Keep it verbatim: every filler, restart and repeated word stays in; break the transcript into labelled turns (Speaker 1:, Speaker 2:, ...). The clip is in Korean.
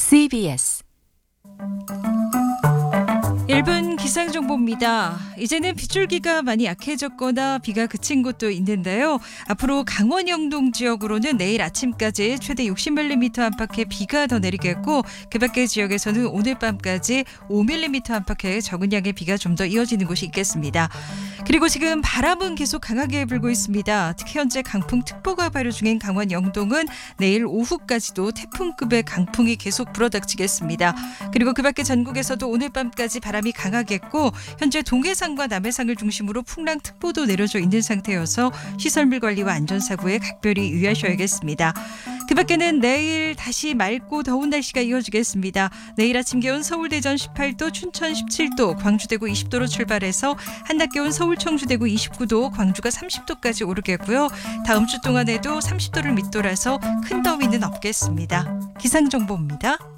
Speaker 1: 씨비에스
Speaker 2: 일 분 기상정보입니다. 이제는 빗줄기가 많이 약해졌거나 비가 그친 곳도 있는데요. 앞으로 강원 영동 지역으로는 내일 아침까지 최대 육십 밀리미터 안팎의 비가 더 내리겠고, 그 밖의 지역에서는 오늘 밤까지 오 밀리미터 안팎의 적은 양의 비가 좀 더 이어지는 곳이 있겠습니다. 그리고 지금 바람은 계속 강하게 불고 있습니다. 특히 현재 강풍특보가 발효 중인 강원 영동은 내일 오후까지도 태풍급의 강풍이 계속 불어닥치겠습니다. 그리고 그 밖에 전국에서도 오늘 밤까지 바람이 강하겠고, 현재 동해상과 남해상을 중심으로 풍랑특보도 내려져 있는 상태여서 시설물 관리와 안전사고에 각별히 유의하셔야겠습니다. 그 밖에는 내일 다시 맑고 더운 날씨가 이어지겠습니다. 내일 아침 기온 서울 대전 십팔 도, 춘천 십칠 도, 광주 대구 이십 도로 출발해서 한낮 기온 서울 청주 대구 이십구 도, 광주가 삼십 도까지 오르겠고요. 다음 주 동안에도 삼십 도를 밑돌아서 큰 더위는 없겠습니다. 기상정보입니다.